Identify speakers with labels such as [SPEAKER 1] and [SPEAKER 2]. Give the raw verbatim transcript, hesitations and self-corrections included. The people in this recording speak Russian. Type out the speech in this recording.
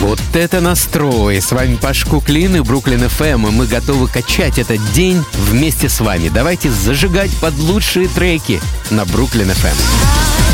[SPEAKER 1] Вот это настрой! С вами Паш Куклин и Бруклин эф эм, и мы готовы качать этот день вместе с вами. Давайте зажигать под лучшие треки на Бруклин эф эм.